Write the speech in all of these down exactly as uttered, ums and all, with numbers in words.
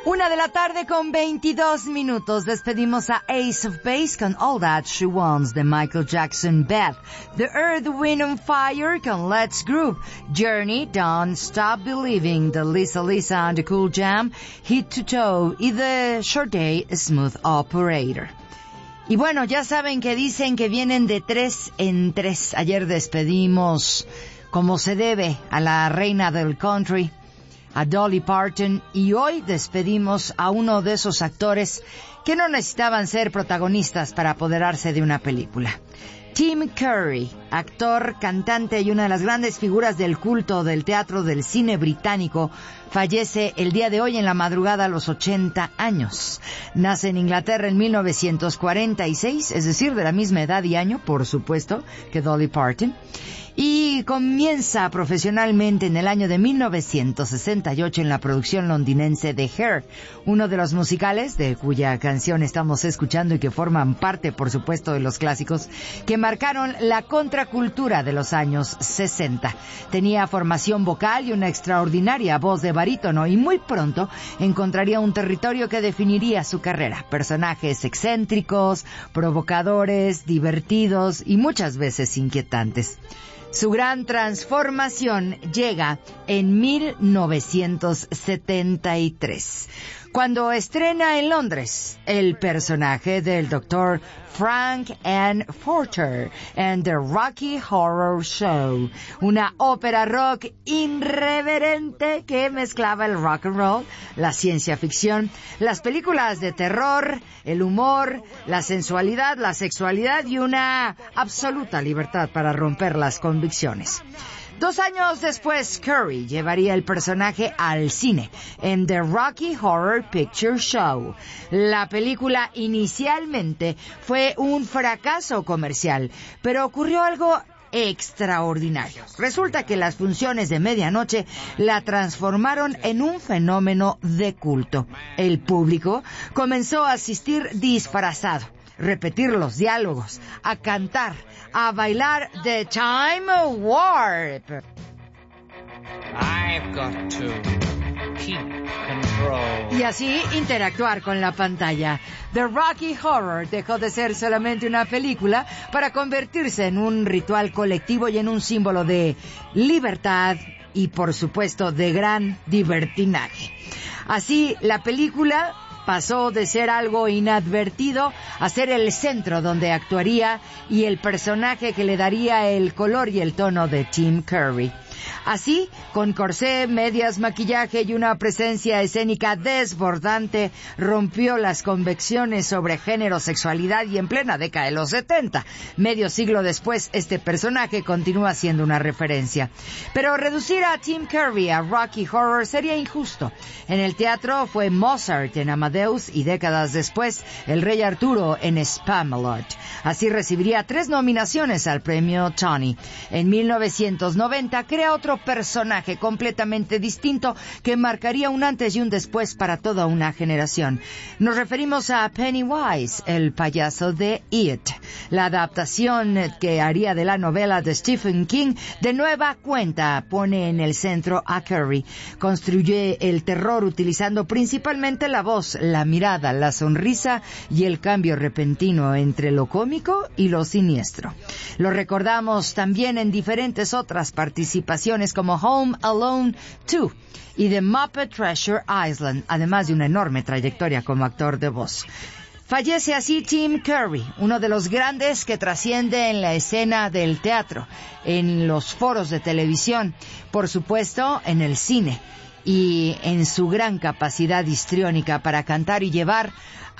Una de la tarde con veintidós minutos. Despedimos a Ace of Base con All That She Wants de Michael Jackson. Beth, The Earth, Wind and Fire con Let's Groove. Journey, Don't Stop Believing de Lisa Lisa and the Cool Jam. Head to Toe y The Short Day, Smooth Operator. Y bueno, ya saben que dicen que vienen de tres en tres. Ayer despedimos, como se debe, a la reina del country, a Dolly Parton, y hoy despedimos a uno de esos actores que no necesitaban ser protagonistas para apoderarse de una película. Tim Curry, actor, cantante y una de las grandes figuras del culto del teatro del cine británico, fallece el día de hoy en la madrugada a los ochenta años. Nace en Inglaterra en mil novecientos cuarenta y seis, es decir, de la misma edad y año, por supuesto, que Dolly Parton. Y comienza profesionalmente en el año de mil novecientos sesenta y ocho en la producción londinense de Hair, uno de los musicales de cuya canción estamos escuchando y que forman parte, por supuesto, de los clásicos que marcaron la contracultura de los años sesenta. Tenía formación vocal y una extraordinaria voz de barítono, y muy pronto encontraría un territorio que definiría su carrera. Personajes excéntricos, provocadores, divertidos y muchas veces inquietantes. Su gran transformación llega en mil novecientos setenta y tres, cuando estrena en Londres el personaje del doctor Frank N. Porter en The Rocky Horror Show, una ópera rock irreverente que mezclaba el rock and roll, la ciencia ficción, las películas de terror, el humor, la sensualidad, la sexualidad y una absoluta libertad para romper las convicciones. Dos años después, Curry llevaría el personaje al cine en The Rocky Horror Picture Show. La película inicialmente fue un fracaso comercial, pero ocurrió algo extraordinario. Resulta que las funciones de medianoche la transformaron en un fenómeno de culto. El público comenzó a asistir disfrazado, repetir los diálogos, a cantar, a bailar The Time Warp. I've got to keep control. Y así interactuar con la pantalla. The Rocky Horror dejó de ser solamente una película para convertirse en un ritual colectivo y en un símbolo de libertad y, por supuesto, de gran divertinaje. Así, la película pasó de ser algo inadvertido a ser el centro donde actuaría y el personaje que le daría el color y el tono de Tim Curry. Así, con corsé, medias, maquillaje y una presencia escénica desbordante, rompió las convenciones sobre género, sexualidad y en plena década de los setenta. Medio siglo después, este personaje continúa siendo una referencia. Pero reducir a Tim Curry a Rocky Horror sería injusto. En el teatro fue Mozart en Amadeus y décadas después el Rey Arturo en Spamalot. Así recibiría tres nominaciones al premio Tony. En mil novecientos noventa crea otro personaje completamente distinto que marcaría un antes y un después para toda una generación. Nos referimos a Pennywise, el payaso de It, la adaptación que haría de la novela de Stephen King. De nueva cuenta pone en el centro a Curry. Construye el terror utilizando principalmente la voz, la mirada, la sonrisa y el cambio repentino entre lo cómico y lo siniestro. Lo recordamos también en diferentes otras participaciones como Home Alone dos y The Muppet Treasure Island, además de una enorme trayectoria como actor de voz. Fallece así Tim Curry, uno de los grandes que trasciende en la escena del teatro, en los foros de televisión, por supuesto en el cine, y en su gran capacidad histriónica para cantar y llevar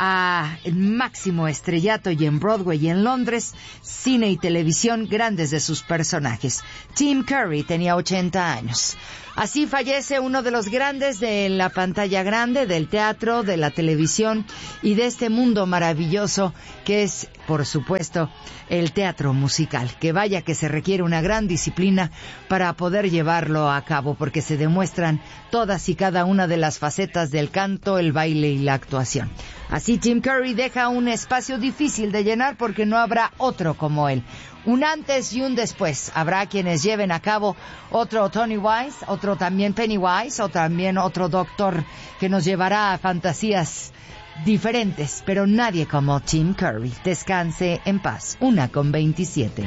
a el máximo estrellato, y en Broadway y en Londres, cine y televisión, grandes de sus personajes. Tim Curry tenía ochenta años. Así fallece uno de los grandes de la pantalla grande, del teatro, de la televisión y de este mundo maravilloso que es, por supuesto, el teatro musical. Que vaya que se requiere una gran disciplina para poder llevarlo a cabo, porque se demuestran todas y cada una de las facetas del canto, el baile y la actuación. Así Tim Curry deja un espacio difícil de llenar porque no habrá otro como él. Un antes y un después. Habrá quienes lleven a cabo otro Tony Wise, otro también Pennywise, o también otro Doctor que nos llevará a fantasías diferentes, pero nadie como Tim Curry. Descanse en paz. Una con veintisiete.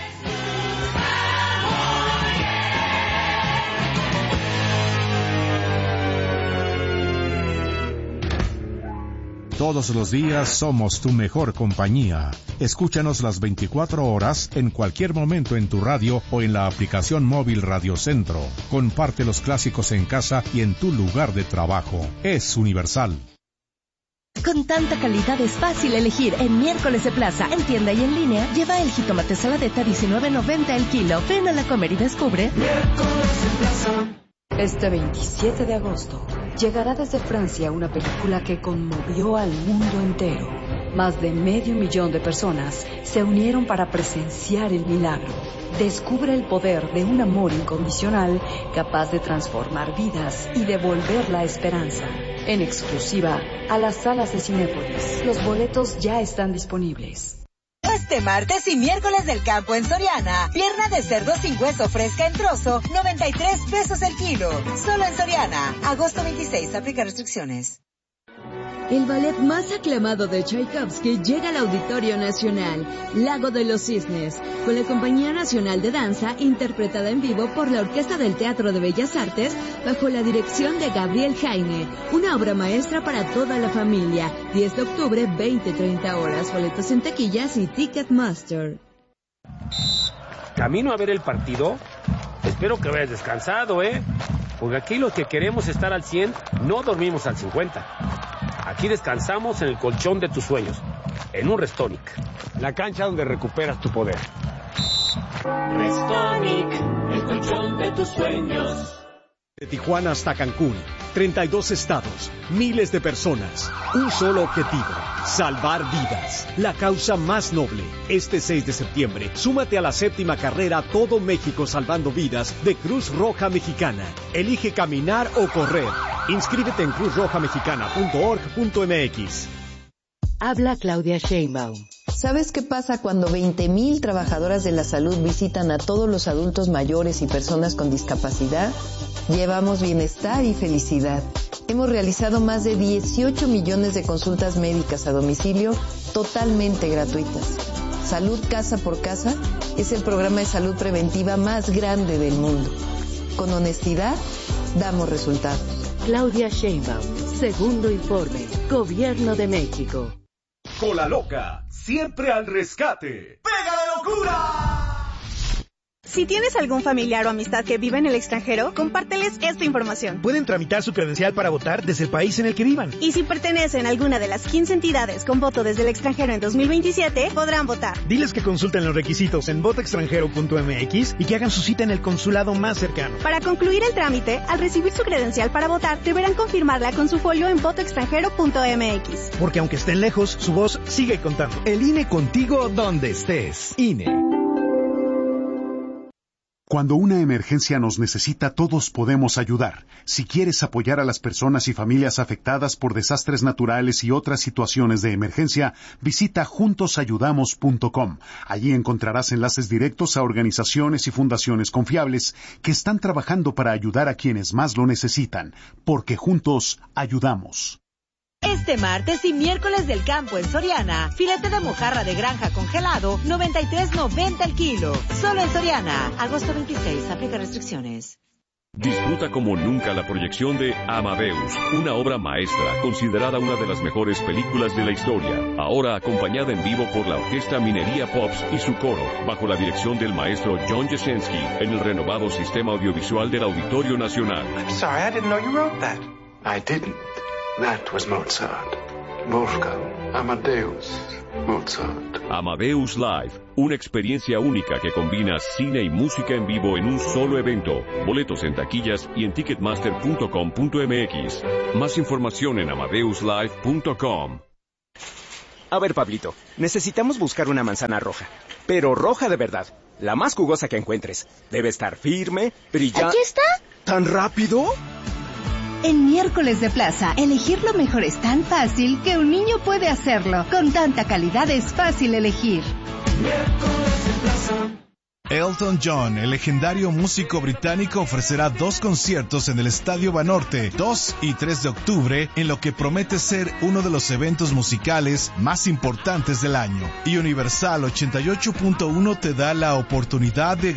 Todos los días somos tu mejor compañía. Escúchanos las veinticuatro horas en cualquier momento en tu radio o en la aplicación móvil Radio Centro. Comparte los clásicos en casa y en tu lugar de trabajo. Es universal. Con tanta calidad es fácil elegir. En Miércoles de Plaza, en tienda y en línea, lleva el jitomate saladeta diecinueve noventa el kilo. Ven a la Comer y descubre. Miércoles de Plaza. Este veintisiete de agosto llegará desde Francia una película que conmovió al mundo entero. Más de medio millón de personas se unieron para presenciar el milagro. Descubre el poder de un amor incondicional capaz de transformar vidas y devolver la esperanza. En exclusiva a las salas de Cinépolis. Los boletos ya están disponibles. Este martes y miércoles del campo en Soriana. Pierna de cerdo sin hueso fresca en trozo, noventa y tres pesos el kilo. Solo en Soriana. Agosto veintiséis, aplica restricciones. El ballet más aclamado de Tchaikovsky llega al Auditorio Nacional, Lago de los Cisnes, con la Compañía Nacional de Danza, interpretada en vivo por la Orquesta del Teatro de Bellas Artes, bajo la dirección de Gabriel Jaime. Una obra maestra para toda la familia. diez de octubre, veinte treinta horas. Boletos en taquillas y Ticketmaster. ¿Camino a ver el partido? Espero que vayas descansado, ¿eh? Porque aquí los que queremos estar al cien, no dormimos al cincuenta. Aquí descansamos en el colchón de tus sueños, en un Restonic, la cancha donde recuperas tu poder. Restonic, el colchón de tus sueños. De Tijuana hasta Cancún, treinta y dos estados, miles de personas, un solo objetivo, salvar vidas, la causa más noble. Este seis de septiembre, súmate a la séptima carrera Todo México Salvando Vidas de Cruz Roja Mexicana. Elige caminar o correr. Inscríbete en cruz roja mexicana punto org punto m x. Habla Claudia Sheinbaum. ¿Sabes qué pasa cuando veinte mil trabajadoras de la salud visitan a todos los adultos mayores y personas con discapacidad? Llevamos bienestar y felicidad. Hemos realizado más de dieciocho millones de consultas médicas a domicilio totalmente gratuitas. Salud Casa por Casa es el programa de salud preventiva más grande del mundo. Con honestidad, damos resultados. Claudia Sheinbaum, segundo informe, Gobierno de México. Cola Loca, siempre al rescate. ¡Pega de locura! Si tienes algún familiar o amistad que vive en el extranjero, compárteles esta información. Pueden tramitar su credencial para votar desde el país en el que vivan. Y si pertenecen a alguna de las quince entidades con voto desde el extranjero en dos mil veintisiete, podrán votar. Diles que consulten los requisitos en voto extranjero punto m x y que hagan su cita en el consulado más cercano. Para concluir el trámite, al recibir su credencial para votar, deberán confirmarla con su folio en voto extranjero punto m x. Porque aunque estén lejos, su voz sigue contando. El I N E contigo donde estés. I N E. Cuando una emergencia nos necesita, todos podemos ayudar. Si quieres apoyar a las personas y familias afectadas por desastres naturales y otras situaciones de emergencia, visita juntos ayudamos punto com. Allí encontrarás enlaces directos a organizaciones y fundaciones confiables que están trabajando para ayudar a quienes más lo necesitan, porque juntos ayudamos. Este martes y miércoles del campo en Soriana, filete de mojarra de granja congelado, noventa y tres noventa el kilo. Solo en Soriana. Agosto veintiséis, aplica restricciones. Disfruta como nunca la proyección de Amadeus, una obra maestra, considerada una de las mejores películas de la historia. Ahora acompañada en vivo por la Orquesta Minería Pops y su coro, bajo la dirección del maestro John Jasenski, en el renovado sistema audiovisual del Auditorio Nacional. I'm sorry, I didn't know you wrote that. I didn't. That was Mozart. Wolfgang Amadeus Mozart. Amadeus Live, una experiencia única que combina cine y música en vivo en un solo evento. Boletos en taquillas y en ticketmaster punto com punto m x. Más información en amadeus live punto com. A ver, Pablito, necesitamos buscar una manzana roja, pero roja de verdad, la más jugosa que encuentres. Debe estar firme, brillante. ¿Aquí está? ¿Tan rápido? En Miércoles de Plaza, elegir lo mejor es tan fácil que un niño puede hacerlo. Con tanta calidad es fácil elegir. Miércoles de Plaza. Elton John, el legendario músico británico, ofrecerá dos conciertos en el Estadio Banorte, dos y tres de octubre, en lo que promete ser uno de los eventos musicales más importantes del año. Y Universal ochenta y ocho punto uno te da la oportunidad de